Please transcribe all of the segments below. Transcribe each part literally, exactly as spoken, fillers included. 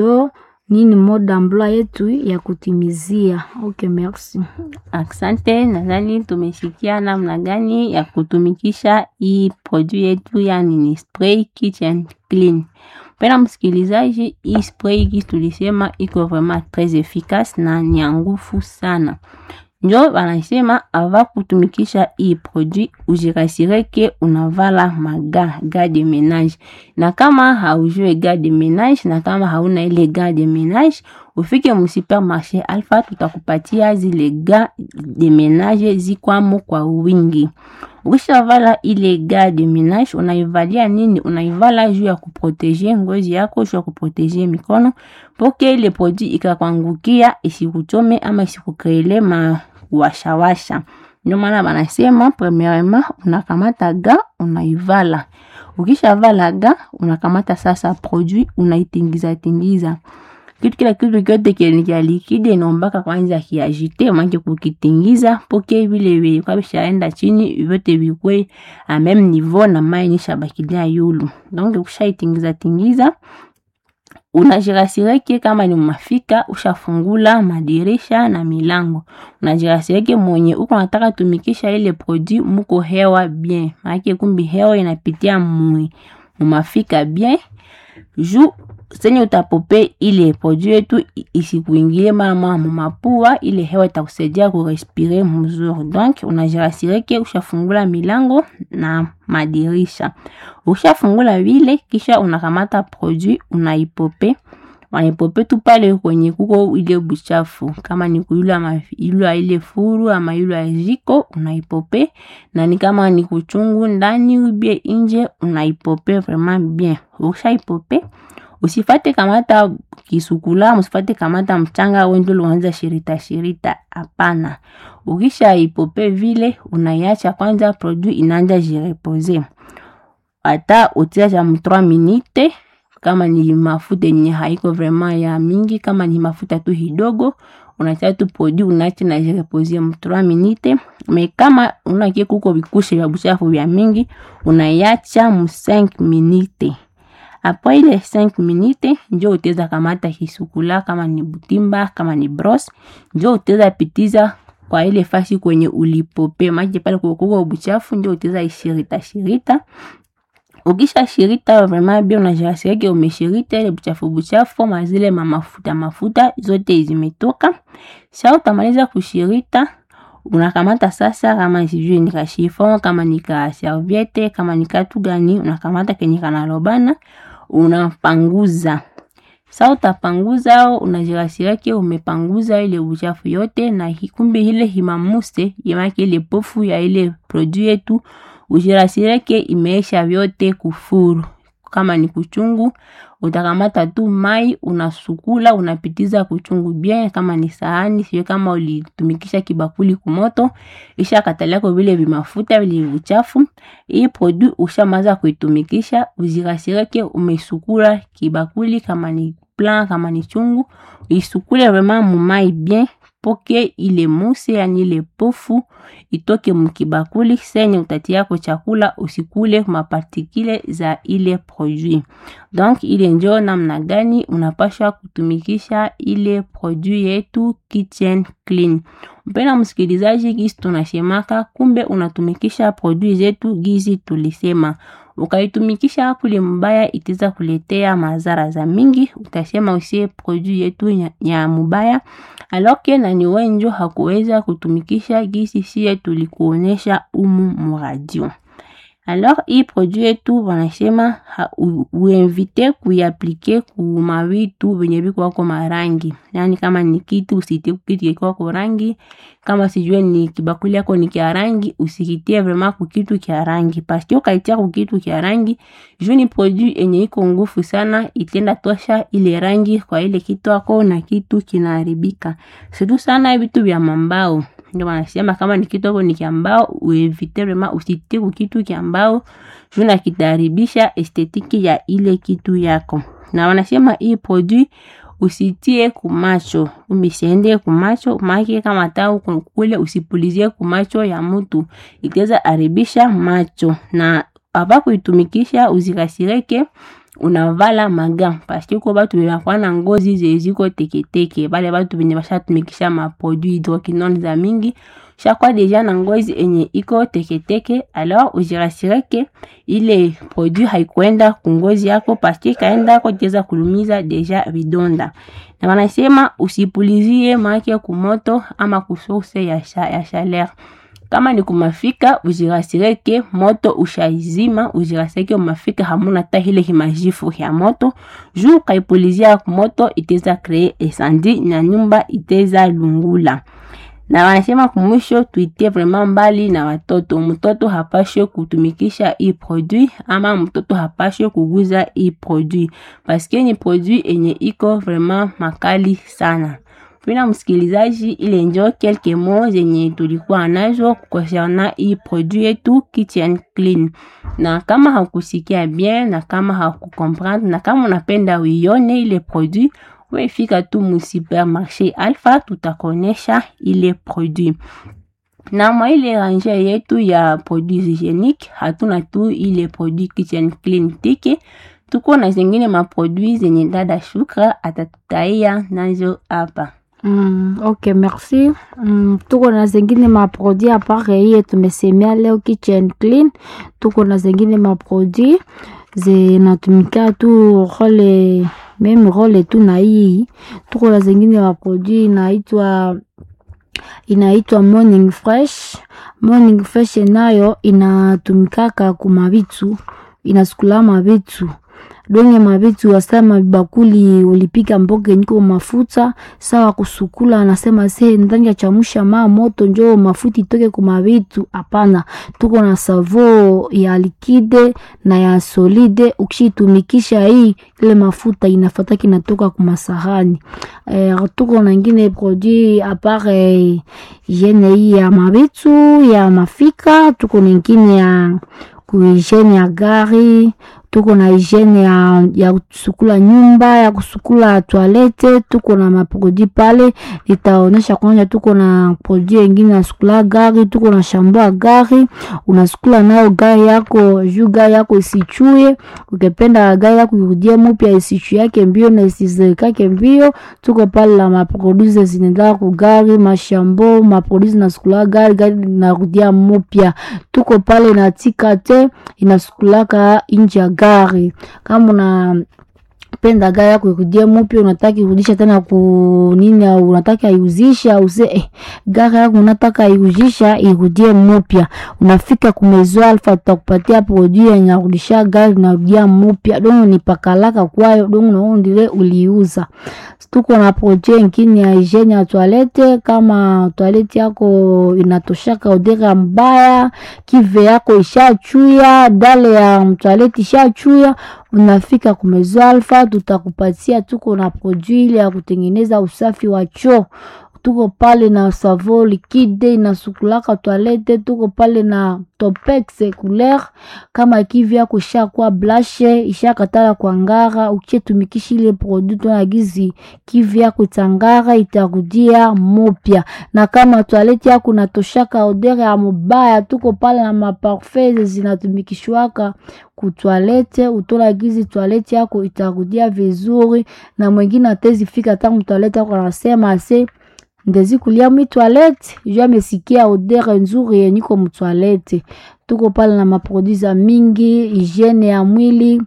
nini mode d'emploi yetu ya kutimizia. Okay, merci. Asante, nadhani tumesikia namna gani ya kutumikisha hii produit yetu yani ni spray kitchen clean. Pena msikilizaji, hii spray hii tulisema iko vraiment très efficace na ni nguvu sana. Njo wanasema ava kutumikisha hii produit ujirasireke unavala maga ga de ménage. Na kama haujue ga de ménage na kama hauna ile ga de ménage, ufike mu supermarché Alpha tutakupatia zile ga de ménage zikwamo kwa wingi. Ukishavala ile ga de ménage unaivalia nini? Unaivala juu ya kuproteger ngozi yako, juu ya kuproteger mikono, poke ile produit ikakwangukia isikuchome ama isikukreele ma washa washa. Ndio maana wanasema premièrement unakamata ga unaivala. Ukishavala ga unakamata sasa produit unaitingiza tingiza. Kitu kila kitu kyote kile liquide inaombaka kwanza kiagite manke kukitingiza poke vile vile kwa bishaenda chini vyote vikwe a même niveau na mai ni shabakilia yulu. Donc ukishaitingiza tingiza unajirasireke kama ni mafika ushafungula madirisha na milango. Unajirasireke mwenye uko nataka tumikisha ile produit muko hewa bien. Maana kumbi hewa inapitia mu mafika bien. Ju senye utapope ile produit yetu isikuingie mara mu mapua, ile hewa itakusaidia kurespirer mzuri. Donc unajirasireke ushafungula milango na madirisha. Ushafungula vile kisha unakamata produit unaipope. Unaipope tu pale kwenye kuko ile buchafu. Kama ni kuyula ama yula ile furu ama yula jiko unaipope, na ni kama ni kuchungu ndani ubie nje unaipope vraiment bien. Ushaipope usifate kamata kisukula, usifate kamata mchanga wendo luanza shirita shirita, hapana. Ukisha ipope vile unaiacha kwanza produit inaanza jireposer. Ata utia ja trois minutes kama ni mafuta yenye haiko vraiment ya mingi, kama ni mafuta tu hidogo unatia tu produit unaacha na jireposer mu trois minutes. Me kama unakie kuko bikushe vya buchafu vya mingi unaiacha mu cinq minutes. Après ile cinq minutes njo uteza kamata kisukula, kama ni butimba kama ni brosse, njo uteza pitiza kwa ile fasi kwenye ulipope maji pale kuko buchafu, njo uteza ishirita shirita. Ukisha shirita vraiment bien unajirasireke umeshirita ile buchafu buchafu mazile mafuta mafuta zote zimetoka. Sasa utamaliza kushirita unakamata sasa kama sijui ni kashifon, kama ni ka serviette, kama ni katu gani, unakamata kenye kana lobana unapanguza. Sasa utapanguza unajirasireke umepanguza ile uchafu yote, na hikumbi ile himamuse yemake ile pofu ya ile produit yetu ujirasireke imeisha vyote kufuru. Kama ni kuchungu utakamata tu mai unasukula unapitiza kuchungu bien. Kama ni sahani siyo, kama ulitumikisha kibakuli kumoto isha katalako vile vimafuta vile uchafu, hii produit ushamaza kuitumikisha ujirasireke umesukula kibakuli, kama ni plan kama ni chungu isukule vraiment mu mai bien poke ile muse yani ile pofu itoke mkibakuli. Senye utatia kwa chakula usikule mapartikile za ile produit. Donc ile njo namna gani unapaswa kutumikisha ile produit yetu kitchen clean. Mpena msikilizaji, gisi tunashemaka kumbe unatumikisha produit zetu gizi tulisema. Ukaitumikisha kule mbaya itiza kuletea madhara za mingi. Utasema usie produit yetu ya, ya mbaya aloke na ni wenjo hakuweza kutumikisha gisi siye tulikuonesha umu muradio. Alors hii produit yetu wanasema uinvite kuiaplike kuma vitu venye biko wako marangi. Yani kama ni kitu usite kitu kwa kwa rangi, kama sijue ni kibakuli yako ni kia rangi usikitie vraiment ku kitu kia rangi, parce que ukaitia ku kitu kia rangi juu ni produit enye iko ngufu sana, itenda tosha ile rangi kwa ile kitu wako na kitu kinaharibika. Sidu sana vitu vya mambao. Ndio wanasema kama ni kitu wako ni kiambao uevite vraiment usitie ku kitu kiambao juu na kitaribisha estetiki ya ile kitu yako. Na wanasema hii produit usitie kumacho, umisiende kumacho, maki kama tau kule usipulizie kumacho ya mtu, iteza aribisha macho. Na hapa kuitumikisha uzikasireke unavala maga parce que ko batu bebakuwa na ngozi zeziko teketeke, bale batu benye bashatumikisha ma produit hydroquinone za mingi shakwa deja na ngozi enye iko teketeke, alors ujirasire ke ile produit haikuenda kungozi yako parce que kaenda ko jeza kulumiza deja vidonda. Na wanasema usipulizie make kumoto ama kusource ya, sha, ya chaleur. Kama ni kumafika ujirasire ke moto ushaizima, ujirasire ke umafika hamuna ta hile himajifu ya moto, juu kaipulizia kumoto iteza kree esandi na nyumba iteza lungula. Na wanasema kumwisho tuitie vraiment mbali na watoto. Mtoto hapashe kutumikisha hii produit ama mtoto hapashe kuguza hii produit parce que ni produit enye iko vraiment makali sana. Pina msikilizaji, ile njo quelques mots zenye tulikuwa nazo concernant hii produit yetu Kitchen Clean. Na kama hakusikia bien na kama hakukomprendre na kama unapenda uione ile produit, we fika tu mu supermarché Alpha tutakonesha ile produit. Na mwa ile range yetu ya produits hygieniques hatuna tu ile produit Kitchen Clean tike, tuko na zingine ma produits zenye dada Shukra atatutaia nazo hapa. Mm, ok, merci. Mm, tuko na zengine maproduit apare tumesemea leo Kitchen Clean. Tuko na zengine maproduit zinatumika tu role meme role tu na hii. Tuko na zengine maproduit inaitwa inaitwa Morning Fresh. Morning Fresh nayo inatumikaka kumabitu, inasukula mabitu donge mabitu wasema bakuli ulipika mboga niko mafuta sawa kusukula, anasema se ndani ya chamusha maa moto njoo mafuti itoke kuma vitu. Hapana, tuko na savo ya likide na ya solide, ukitumikisha hii ile mafuta inafuata kinatoka kuma sahani. Eh, tuko na ngine produit apare hygiene hii ya mabitu ya mafika, tuko na ngine ya kuhygiene ya gari, tuko na hygiene ya, ya kusukula nyumba, ya kusukula toilette. Tuko na maproduit pale, itaonesha kwanza tuko na produit nyingine ya sukula gari, tuko na shampoo gari, unasukula nao gari yako, juu gari yako isichue. Ukipenda gari yako irudie mpya isichue yake mbio na isizekake mbio, tuko pale na maproduit zinaenda ku gari, mashambo, maproduit na sukula gari, gari inarudia mpya. Tuko pale na tikate inasukulaka inja gari. Kama una penda gari yako irudie mpya, unataka irudisha tena ku nini, au unataka iuzisha use eh, gari yako unataka iuzisha irudie mpya, unafika kumezo Alpha tutakupatia produit yenye kurudisha gari na rudia mpya. Dongo ni pakalaka kwayo, dongo na ndile uliuza. Tuko na produit nyingine ya hygiene ya toilette. Kama toilette yako inatoshaka odera mbaya, kive yako ishachuya, dale ya toilette ishachuya, unafika kumezo Alpha tutakupatia. Tuko na produit ile ya kutengeneza usafi wa choo. Tuko pale na savon liquide na sukulaka toilette. Tuko pale na Topex couleur. Kama kivi yako ishakuwa blashe, ishakatala kwa ngara, ukitumikisha ile produit tunagizi kivi yako itangara, itarudia mpya. Na kama toilette yako natoshaka odere ya mubaya, tuko pale na maparfum zinatumikishwaka ku toilette, utola gizi toilette yako itarudia vizuri. Na mwingine atezi fika tangu toilette yako anasema ase ndezi kulia mi toilette, jua mesikia odere nzuri yeniko mu toilette. Tuko pale na maproduits za mingi, hygiene ya mwili,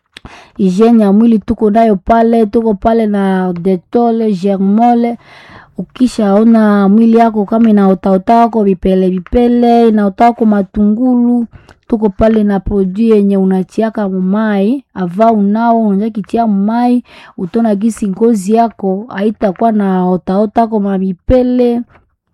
hygiene ya mwili tuko nayo pale. Tuko pale na Dettol, Germol. Ukisha ona mwili yako kama inaotaota wako vipele vipele, inaota kwa matungulu, tuko pale na produit yenye unatiaka mumai, ava unao unanja kitia mumai, utona gisi ngozi yako haitakuwa na otaota kwa mavipele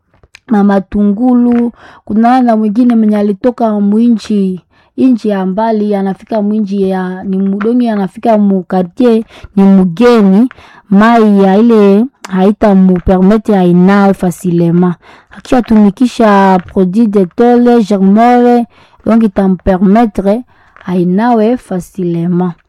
na matungulu. Kuna na mwingine mwenye alitoka mwinchi inchi ya mbali, anafika mwinji ya ni mudongi, anafika mu quartier ni mugeni, mai ya ile haita mu permettre ainawe facilement. Akia tumikisha produit Dettol, Germol, donc ita permettre ainawe facilement.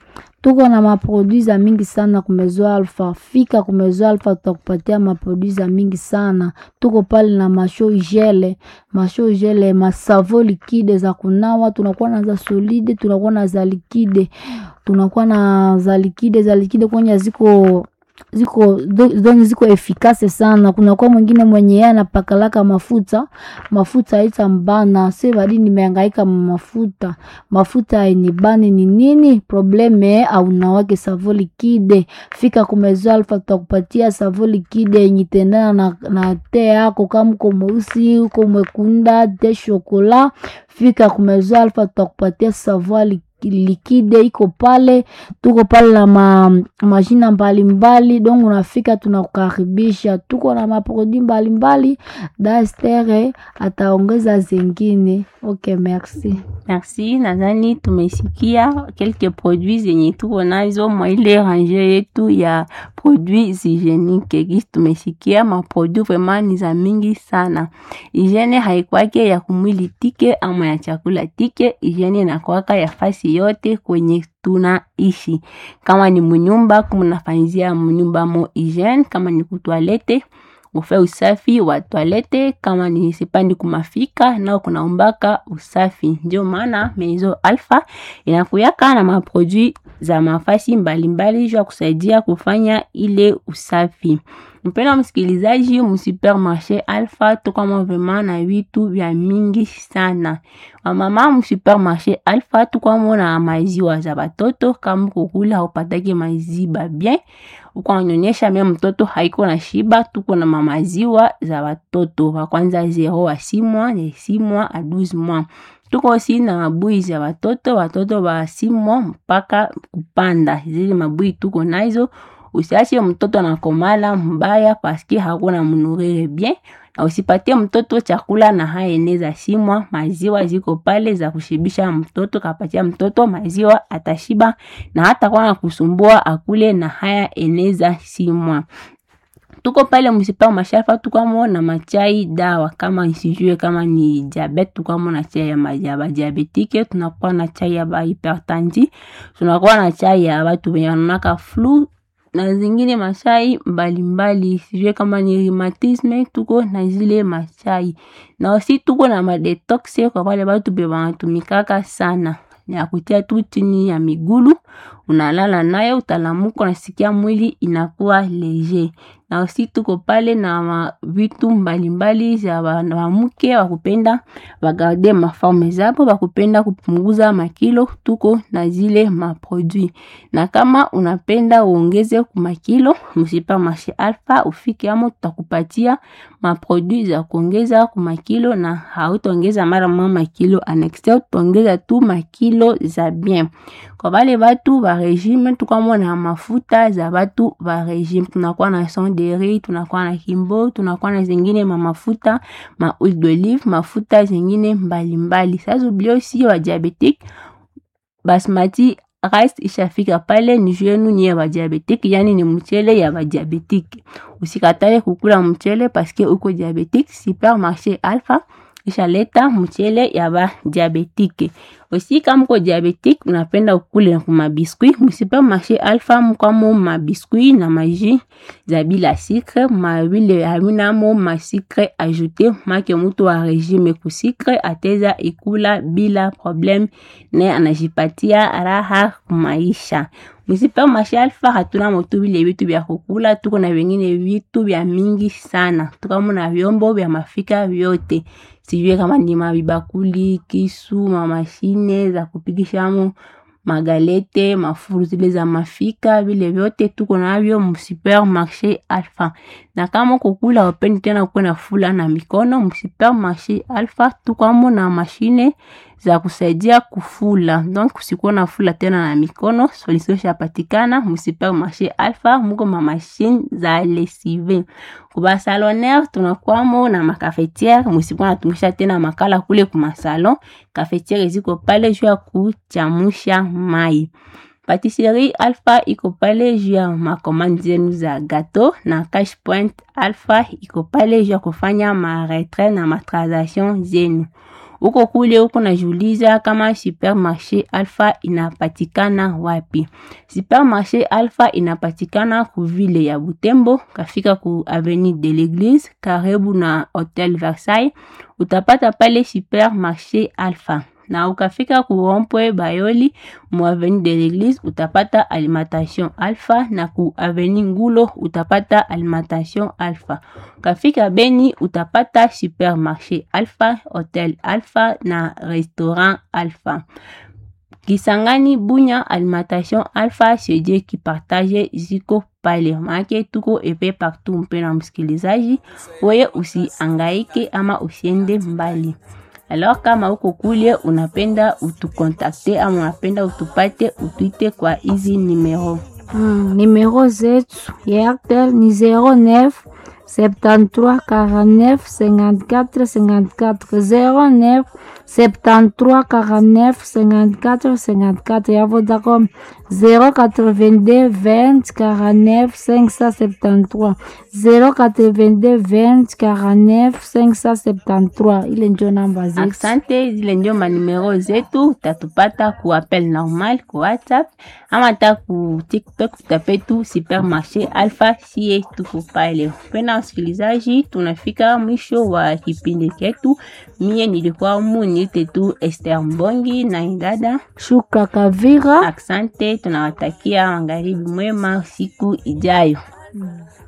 tuko na maproduits za mingi sana kumezo Alpha. Fika kumezo Alpha tutakupatia maproduits za mingi sana. Tuko pale na masho gele, masho gele, masavo liquide za kunawa, tunakuwa na za solide, tunakuwa na za liquide. Tunakuwa na za liquide, za liquide kwenye ziko ziko zoni ziko efikase sana. Kuna kwa mwingine mwenye yeye anapakalaka mafuta mafuta ita mbana sasa badi nimehangaika mafuta mafuta ni bani ni nini probleme au nawake savo liquide. Fika kumezo Alpha tutakupatia savo liquide yenye tendana na, na te yako kama uko mweusi uko mwekunda te chocolat. Fika kumezo Alpha tutakupatia savo liquide liquide iko pale. Tuko pale na ma, majina mbali mbali. Donc unafika tunakukaribisha. Tuko na maproduits mbali mbali. Dastere ataongeza zingine. Okay, merci. Merci, nadhani tumesikia quelques produits zenye tuko nazo mwa ile range yetu ya produits hygieniques. Gisi tumesikia ma produits vraiment ni za mingi sana. Hygiene haikwake ya kumwili tike ama ya chakula tike. Hygiene inakuwaka ya fasi yote kwenye tunaishi. Kama ni mnyumba kumunafanyizia mnyumba mo hygiene. Kama ni kutoalete ufe usafi wa toalete. Kama ni sipandi kumafika nao kunaombaka usafi. Ndio maana Maison Alpha inakuyaka na maproduits za mafasi mbalimbali jua kusaidia kufanya ile usafi. Mpenda msikilizaji, msupermarché Alpha tuko vraiment na vitu vya mingi sana. Mama msupermarché Alpha tuko na maziwa za batoto. Kama kukula upatake maziba bien uko anyonyesha mimi mtoto haiko na shiba, tuko na maziwa za batoto wa kwanza zero wa six mois na six mois a douze mois. Tuko aussi na mabui za watoto, watoto wa six mois mpaka kupanda. Zile mabui tuko nazo. Usiache mtoto anakomala mbaya paske hakuna mnurere bien. Na usipatie mtoto chakula na haeneza six mois. Maziwa ziko pale za kushibisha mtoto. Kapatia mtoto maziwa atashiba na hata kwa kusumbua akule na haya eneza six mois. Tuko pale msupermarché Alpha tuko na machai dawa. Kama isijue kama ni diabete tuko na chai ya majaba diabetike. Tunakuwa na chai ya ba hypertension. Tunakuwa na chai ya watu wenye wanaka flu na zingine machai mbali mbali. Sijue kama ni rheumatisme tuko na zile machai. Na aussi tuko na ma detox kwa wale watu beba wanatumikaka sana. Ni akutia tu chini ya migulu. Unalala nayo utalamuka unasikia mwili inakuwa leger. Na aussi tuko pale na vitu mbalimbali za wanawake wakupenda wagarde maforme zabo, wakupenda kupunguza makilo. Tuko na zile maproduits. Na kama unapenda uongeze kumakilo, msupermarché Alpha ufike amo tutakupatia maproduits za kuongeza kumakilo na hautaongeza mara moja makilo anexia, utaongeza tu makilo za bien. Kwa wale watu wa regime tuko na mafuta za watu wa regime. Tunakuwa na son de riz, tunakuwa na kimbo, tunakuwa na zingine ma mafuta ma huile d'olive, mafuta zingine mbali mbali. Sasa ubio si wa diabetic basmati rice ishafika pale ni jenu ni ya diabetic, yani ni mchele ya diabetic. Usikatale kukula mchele paske uko diabetic. Supermarché Alpha ishaleta mchele ya ba diabetike. Osi kama uko diabetic unapenda ukule na kuma biskuit, msupermarché Alpha mkamo ma biskuit na maji za bila sucre, ma vile hamina mo ma sucre ajouté, make mtu wa regime ku sucre ateza ikula bila problem na anajipatia raha kumaisha. Msupermarché Alpha hatuna motu vile vitu vya kukula, tuko na vingine vitu vya mingi sana. Tuko na vyombo vya mafika vyote. Sijue kama ni mabibakuli, kisu, mamashine za kupigisha mo magalete, mafuru zile za mafika, vile vyote tuko navyo msupermarché Alpha. Na kama kukula upendi tena kuna fula na mikono, msupermarché Alpha tuko na mashine za kusaidia kufula. Donc usikuwa na fula tena na mikono, solution shapatikana msupermarché Alpha. Muko ma machine za lessive. Kuba salonaire tunakuwa na makafetiere, msikuwa natumisha tena makala kule kuma salon. Cafetiere ziko pale juu ya kuchamusha mai. Patisserie Alpha iko pale juu ya makomandi zenu za gâteau, na Cash Point Alpha iko pale juu ya kufanya ma retrait na ma transaction zenu. Uko kule uko najiuliza kama Supermarché Alpha inapatikana wapi? Supermarché Alpha inapatikana ku vile ya Butembo, kafika ku Avenue de l'Église, karibu na Hotel Versailles, utapata pale Supermarché Alpha. Na ukafika ku Rond-Point Bayoli mu Avenue de l'Église, utapata Alimentation Alpha, na ku Avenue Ngulo utapata Alimentation Alpha. Ukafika Beni utapata Supermarché Alpha, Hotel Alpha na Restaurant Alpha. Kisangani Bunya Alimentation Alpha, c'est Dieu qui partage ziko pale. Maake tuko epe partout mpena msikilizaji, wewe usiangaike ama usiende mbali. Alors kama uko kule unapenda utukontakte ama unapenda utupate, utuite kwa hizi numero. Mm, numero zetu ya Airtel ni zero neuf soixante-treize quarante-neuf cinquante-quatre cinquante-quatre zero neuf soixante-treize quarante-neuf cinquante-quatre cinquante-quatre. Ya Vodacom zero quatre-vingt-deux vingt quarante-neuf cinq cent soixante-treize zero quatre-vingt-deux vingt quarante-neuf cinq cent soixante-treize. Ile ndio namba zetu. Asante, zile ndio manumero zetu. Tatupata ku appel normal ku WhatsApp ama ta ku TikTok, tapetu Supermarché Alpha, sie tuko pale. Pena msikilizaji, tunafika mwisho wa kipindi chetu. Mie nilikuwa muni tetu Esther Mbongi na Indada Shuka Kavira. Asante, tunawatakia magharibi mwema siku ijayo. Mm.